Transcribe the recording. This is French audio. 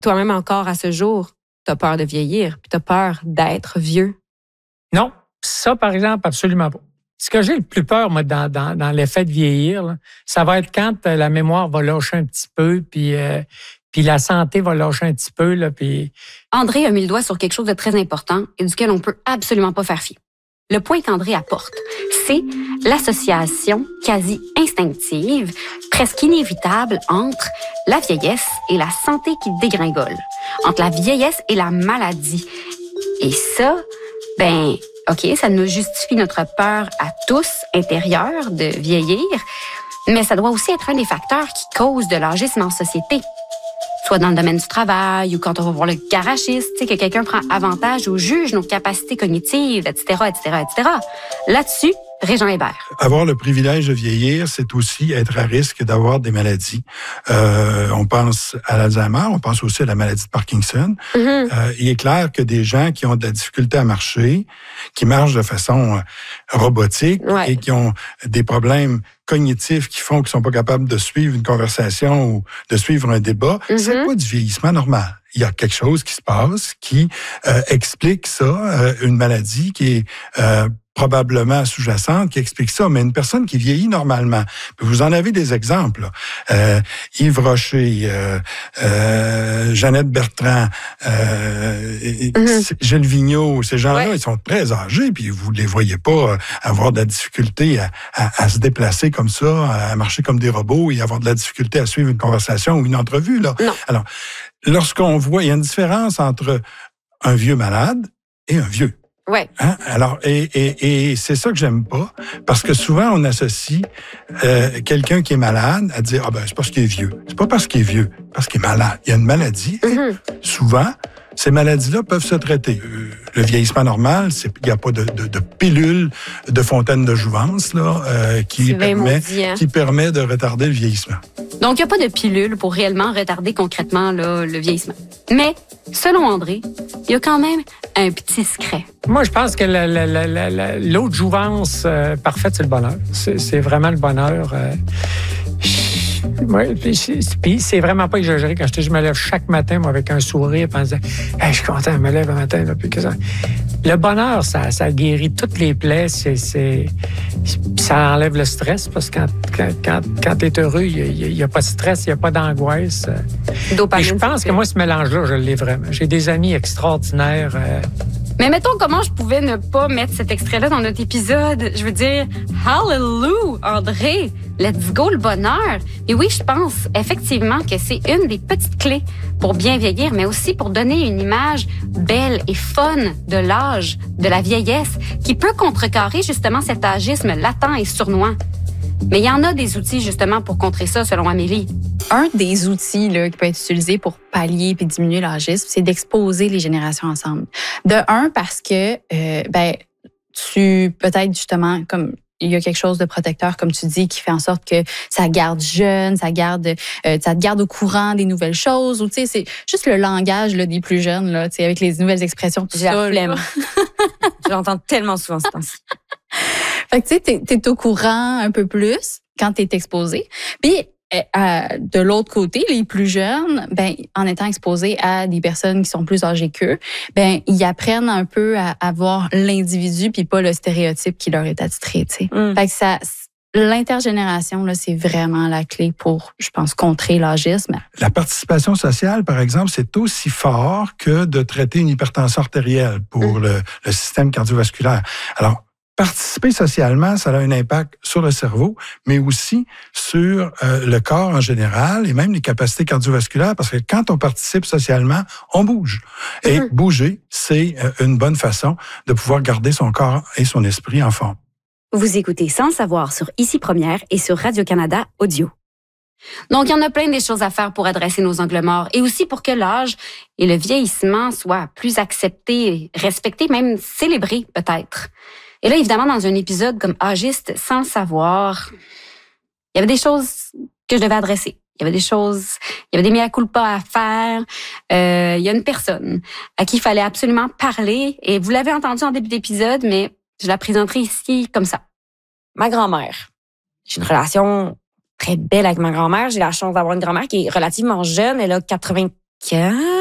Toi-même encore, à ce jour, t'as peur de vieillir, puis t'as peur d'être vieux. Non, ça, par exemple, absolument pas. Ce que j'ai le plus peur, moi, dans l'effet de vieillir, là, ça va être quand la mémoire va lâcher un petit peu, puis la santé va lâcher un petit peu. Là, puis... André a mis le doigt sur quelque chose de très important et duquel on peut absolument pas faire fi. Le point qu'André apporte, c'est l'association quasi instinctive, presque inévitable entre la vieillesse et la santé qui dégringole, entre la vieillesse et la maladie. Et ça, OK, ça nous justifie notre peur à tous intérieure de vieillir, mais ça doit aussi être un des facteurs qui cause de l'âgisme en société. Soit dans le domaine du travail ou quand on va voir le garagiste, que quelqu'un prend avantage ou juge nos capacités cognitives, etc., etc., etc. Là-dessus, Régent Hébert. Avoir le privilège de vieillir, c'est aussi être à risque d'avoir des maladies. On pense à l'Alzheimer, on pense aussi à la maladie de Parkinson. Il est clair que des gens qui ont de la difficulté à marcher, qui marchent de façon robotique et qui ont des problèmes cognitifs qui font qu'ils sont pas capables de suivre une conversation ou de suivre un débat, c'est pas du vieillissement normal. Il y a quelque chose qui se passe qui explique ça, une maladie qui est probablement sous-jacente, qui explique ça. Mais une personne qui vieillit normalement, vous en avez des exemples. Yves Rocher, Jeannette Bertrand, Gilles Vigneault, ces gens-là, ils sont très âgés, puis vous ne les voyez pas avoir de la difficulté à se déplacer comme ça, à marcher comme des robots et avoir de la difficulté à suivre une conversation ou une entrevue. Là. Non. Alors, lorsqu'on voit, il y a une différence entre un vieux malade et un vieux. Ouais. Hein? Alors, et c'est ça que j'aime pas, parce que souvent on associe quelqu'un qui est malade à dire c'est parce qu'il est vieux. C'est pas parce qu'il est vieux, parce qu'il est malade. Il y a une maladie. Et souvent, ces maladies-là peuvent se traiter. Le vieillissement normal, il n'y a pas de pilule de fontaine de jouvence là, qui permet de retarder le vieillissement. Donc, il n'y a pas de pilule pour réellement retarder concrètement là, le vieillissement. Mais, selon André, il y a quand même un petit secret. Moi, je pense que l'autre jouvence parfaite, c'est le bonheur. C'est vraiment le bonheur. Puis c'est vraiment pas exagéré. Quand je me lève chaque matin, moi, avec un sourire, en disant « je suis content, je me lève le matin. » Le bonheur, ça guérit toutes les plaies. Ça enlève le stress, parce que quand tu es heureux, il n'y a pas de stress, il n'y a pas d'angoisse. Et je pense que moi, ce mélange-là, je l'ai vraiment. J'ai des amis extraordinaires. Mais mettons, comment je pouvais ne pas mettre cet extrait-là dans notre épisode? Je veux dire, hallelujah, André! Let's go, le bonheur! Et oui, je pense effectivement que c'est une des petites clés pour bien vieillir, mais aussi pour donner une image belle et fun de l'âge, de la vieillesse, qui peut contrecarrer justement cet âgisme latent et sournois. Mais il y en a des outils justement pour contrer ça, selon Amélie. Un des outils là, qui peut être utilisé pour pallier et diminuer l'âgisme, c'est d'exposer les générations ensemble. De un, parce que tu peut-être justement comme il y a quelque chose de protecteur, comme tu dis, qui fait en sorte que ça garde jeune, ça te garde au courant des nouvelles choses. Ou tu sais, c'est juste le langage là, des plus jeunes là, tu sais, avec les nouvelles expressions. J'ai la flemme. Je l'entends tellement souvent ce temps-ci. Fait que tu sais, t'es au courant un peu plus quand t'es exposé. Puis de l'autre côté, les plus jeunes, en étant exposés à des personnes qui sont plus âgées qu'eux, ils apprennent un peu à voir l'individu puis pas le stéréotype qui leur est attitré, tu sais. Fait que l'intergénération, là, c'est vraiment la clé pour, je pense, contrer l'âgisme. La participation sociale, par exemple, c'est aussi fort que de traiter une hypertension artérielle pour le système cardiovasculaire. Alors, participer socialement, ça a un impact sur le cerveau, mais aussi sur le corps en général et même les capacités cardiovasculaires, parce que quand on participe socialement, on bouge. Et bouger, c'est une bonne façon de pouvoir garder son corps et son esprit en forme. Vous écoutez Sans le savoir sur Ici Première et sur Radio-Canada Audio. Donc, il y en a plein des choses à faire pour adresser nos angles morts et aussi pour que l'âge et le vieillissement soient plus acceptés, respectés, même célébrés peut-être. Et là, évidemment, dans un épisode comme Âgiste sans le savoir, il y avait des choses que je devais adresser. Il y avait des mea culpa à faire. Il y a une personne à qui il fallait absolument parler. Et vous l'avez entendu en début d'épisode, mais je la présenterai ici comme ça. Ma grand-mère. J'ai une relation très belle avec ma grand-mère. J'ai la chance d'avoir une grand-mère qui est relativement jeune. Elle a 80 Quand